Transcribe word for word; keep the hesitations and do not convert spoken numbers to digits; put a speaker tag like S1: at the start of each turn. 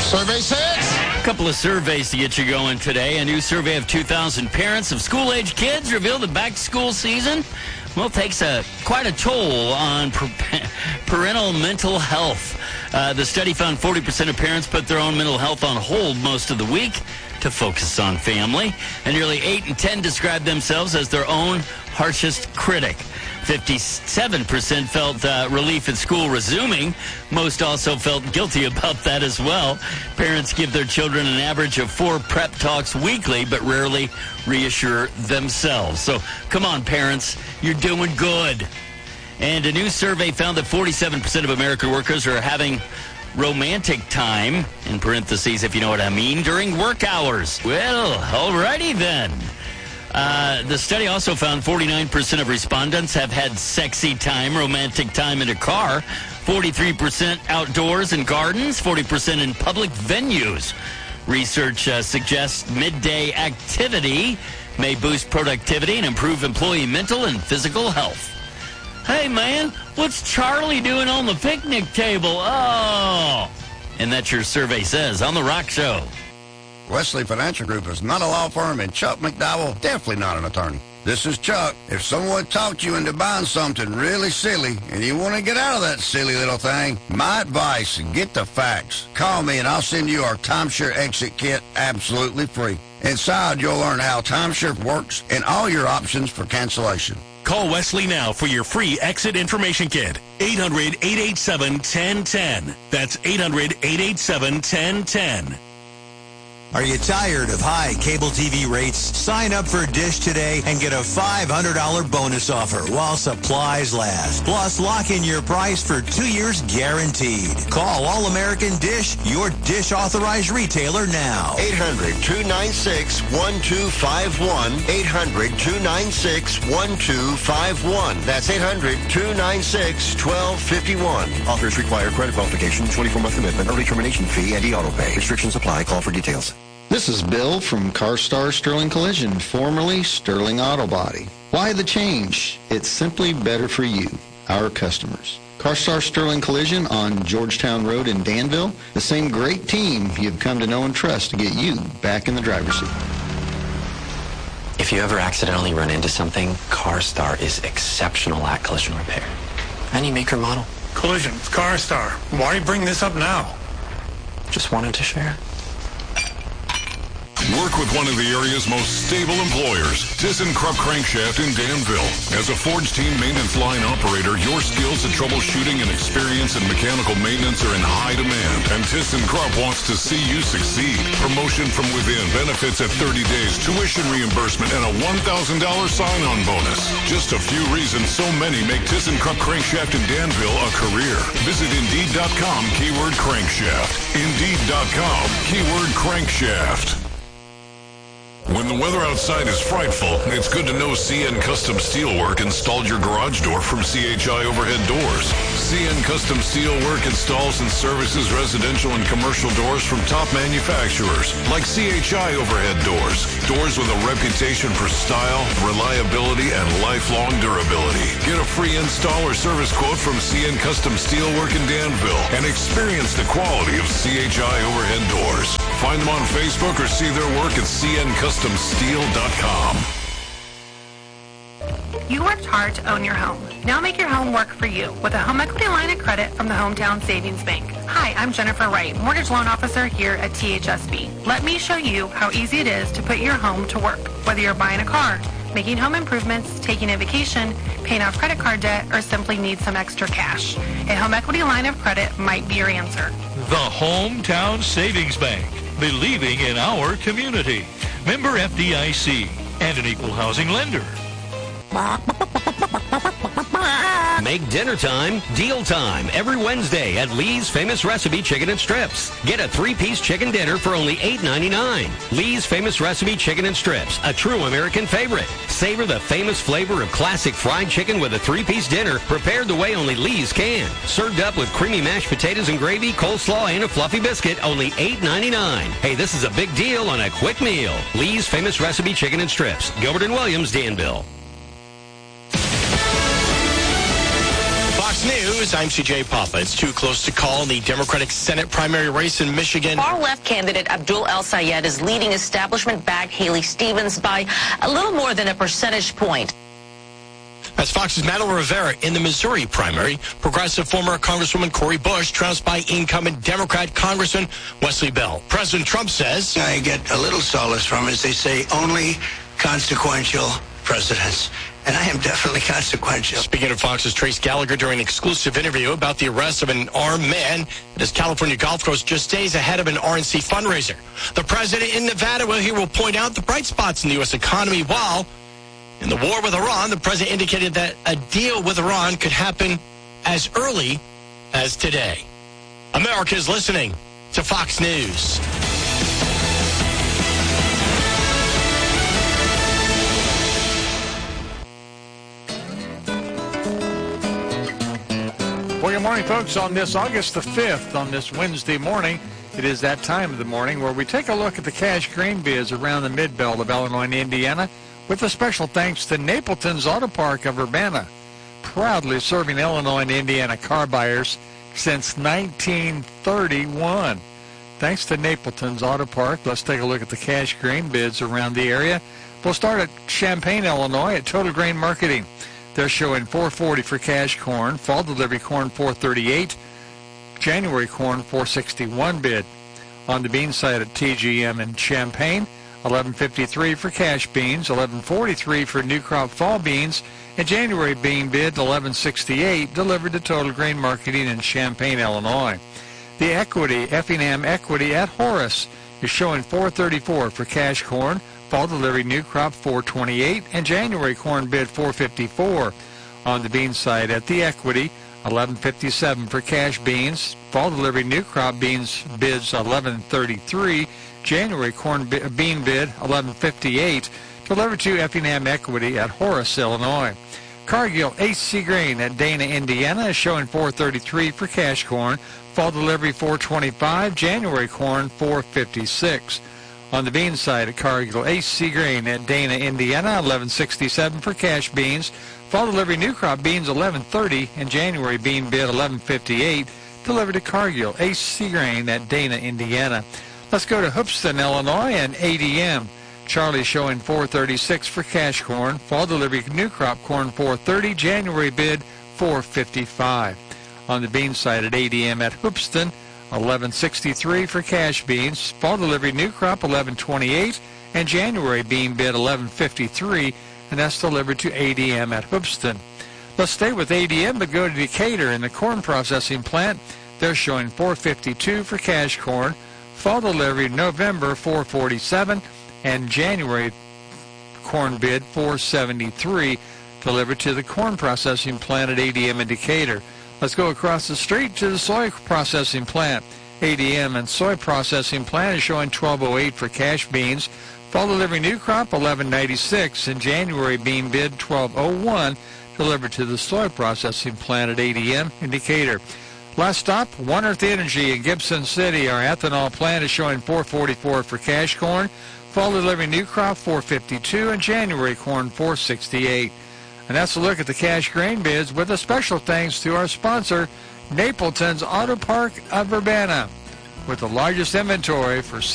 S1: Survey six.
S2: A couple of surveys to get you going today. A new survey of two thousand parents of school-age kids revealed the back-to-school season, well, takes a quite a toll on parental mental health. Uh, the study found forty percent of parents put their own mental health on hold most of the week to focus on family, and nearly eight in ten described themselves as their own harshest critic. fifty-seven percent felt uh, relief at school resuming. Most also felt guilty about that as well. Parents give their children an average of four prep talks weekly, but rarely reassure themselves. So come on, parents, you're doing good. And a new survey found that forty-seven percent of American workers are having romantic time, in parentheses, if you know what I mean, during work hours. Well, alrighty then. Uh, the study also found forty-nine percent of respondents have had sexy time, romantic time in a car, forty-three percent outdoors in gardens, forty percent in public venues. Research uh, suggests midday activity may boost productivity and improve employee mental and physical health. Hey, man, what's Charlie doing on the picnic table? Oh, and that's your survey says on The Rock Show.
S3: Wesley Financial Group is not a law firm, and Chuck McDowell, definitely not an attorney. This is Chuck. If someone talked you into buying something really silly and you want to get out of that silly little thing, my advice, get the facts. Call me and I'll send you our timeshare exit kit absolutely free. Inside, you'll learn how timeshare works and all your options for cancellation.
S4: Call Wesley now for your free exit information kit. eight hundred, eight eight seven, one zero one zero. That's eight hundred, eight eight seven, one zero one zero.
S5: Are you tired of high cable T V rates? Sign up for Dish today and get a five hundred dollars bonus offer while supplies last. Plus, lock in your price for two years guaranteed. Call All-American Dish, your Dish authorized retailer now.
S6: eight hundred, two nine six, one two five one. eight hundred, two nine six, one two five one. That's eight hundred, two nine six, one two five one.
S7: Offers require credit qualification, twenty-four month commitment, early termination fee, and e-auto pay. Restrictions apply. Call for details.
S8: This is Bill from CarStar Sterling Collision, formerly Sterling Auto Body. Why the change? It's simply better for you, our customers. CarStar Sterling Collision on Georgetown Road in Danville, the same great team you've come to know and trust to get you back in the driver's seat.
S9: If you ever accidentally run into something, CarStar is exceptional at collision repair. Any make or model.
S10: Collision, CarStar. Why bring this up now?
S9: Just wanted to share.
S11: Work with one of the area's most stable employers, ThyssenKrupp Crankshaft in Danville. As a Forge Team maintenance line operator, your skills at troubleshooting and experience in mechanical maintenance are in high demand, and ThyssenKrupp wants to see you succeed. Promotion from within, benefits at thirty days, tuition reimbursement, and a one thousand dollars sign-on bonus. Just a few reasons so many make ThyssenKrupp Crankshaft in Danville a career. Visit Indeed dot com, keyword crankshaft. Indeed dot com, keyword crankshaft. When the weather outside is frightful, it's good to know C N Custom Steelwork installed your garage door from C H I Overhead Doors. C N Custom Steelwork installs and services residential and commercial doors from top manufacturers like C H I Overhead Doors. Doors with a reputation for style, reliability, and lifelong durability. Get a free install or service quote from C N Custom Steelwork in Danville and experience the quality of C H I Overhead Doors. Find them on Facebook or see their work at C N Custom Steel dot com.
S12: You worked hard to own your home. Now make your home work for you with a home equity line of credit from the Hometown Savings Bank. Hi, I'm Jennifer Wright, mortgage loan officer here at T H S B. Let me show you how easy it is to put your home to work. Whether you're buying a car, making home improvements, taking a vacation, paying off credit card debt, or simply need some extra cash, a home equity line of credit might be your answer.
S13: The Hometown Savings Bank, believing in our community. Member F D I C and an equal housing lender.
S14: Make dinner time deal time every Wednesday at Lee's Famous Recipe Chicken and Strips. Get a three-piece chicken dinner for only eight ninety-nine. Lee's Famous Recipe Chicken and Strips, a true American favorite. Savor the famous flavor of classic fried chicken with a three-piece dinner prepared the way only Lee's can. Served up with creamy mashed potatoes and gravy, coleslaw, and a fluffy biscuit, only eight ninety-nine. Hey, this is a big deal on a quick meal. Lee's Famous Recipe Chicken and Strips, Gilbert and Williams, Danville.
S4: Fox News
S1: News, I'm C J Papa. It's too close to call in the Democratic Senate primary race in Michigan.
S15: Far-left candidate Abdul El-Sayed is leading establishment-backed Haley Stevens by a little more than a percentage point.
S1: As Fox's Madeline Rivera in the Missouri primary, progressive former Congresswoman Cori Bush trounced by incumbent Democrat Congressman Wesley Bell. President Trump says,
S16: I get a little solace from it. As they say, only consequential presidents. And I am definitely consequential.
S1: Speaking of Fox's Trace Gallagher during an exclusive interview about the arrest of an armed man at his California golf course just days ahead of an R N C fundraiser. The president in Nevada, well, he will point out the bright spots in the U S economy, while in the war with Iran, the president indicated that a deal with Iran could happen as early as today. America is listening to Fox News.
S17: Well, good morning, folks. On this August the fifth, on this Wednesday morning, it is that time of the morning where we take a look at the cash grain bids around the mid-belt of Illinois and Indiana, with a special thanks to Napleton's Auto Park of Urbana, proudly serving Illinois and Indiana car buyers since nineteen thirty-one. Thanks to Napleton's Auto Park, let's take a look at the cash grain bids around the area. We'll start at Champaign, Illinois at Total Grain Marketing. They're showing four forty for cash corn, fall delivery corn four thirty-eight, January corn four sixty-one bid. On the bean side at T G M in Champaign, eleven fifty-three for cash beans, eleven forty-three for new crop fall beans, and January bean bid eleven sixty-eight delivered to Total Grain Marketing in Champaign, Illinois. The equity, Effingham Equity at Horace, is showing four thirty-four for cash corn, fall delivery new crop four twenty-eight, and January corn bid four fifty-four. On the bean side at the equity, eleven fifty-seven for cash beans, fall delivery new crop beans bids eleven thirty-three, January corn bean bid eleven fifty-eight, delivered to Effingham Equity at Horace, Illinois. Cargill H C Grain at Dana, Indiana is showing four thirty-three for cash corn, fall delivery four twenty-five, January corn four fifty-six. On the bean side at Cargill H C Grain at Dana, Indiana, eleven sixty-seven for cash beans, fall delivery new crop beans eleven thirty, and January bean bid eleven fifty-eight, delivered to Cargill H C Grain at Dana, Indiana. Let's go to Hoopeston, Illinois, and A D M. Charlie showing four thirty-six for cash corn, fall delivery new crop corn four thirty, January bid four fifty-five. On the bean side at A D M at Hoopeston, eleven sixty-three for cash beans, fall delivery new crop eleven twenty-eight, and January bean bid eleven fifty-three, and that's delivered to A D M at Hoopeston. Let's stay with A D M, but go to Decatur in the corn processing plant. They're showing four fifty-two for cash corn, fall delivery November four forty-seven, and January corn bid four seventy-three, delivered to the corn processing plant at A D M in Decatur. Let's go across the street to the soy processing plant. A D M and soy processing plant is showing twelve oh eight for cash beans, fall delivery new crop eleven ninety-six, and January bean bid twelve oh one, delivered to the soy processing plant at A D M in Decatur. Last stop, One Earth Energy in Gibson City. Our ethanol plant is showing four forty-four for cash corn, fall delivery new crop four fifty-two, and January corn four sixty-eight. And that's a look at the cash grain bids with a special thanks to our sponsor, Napleton's Auto Park of Urbana, with the largest inventory for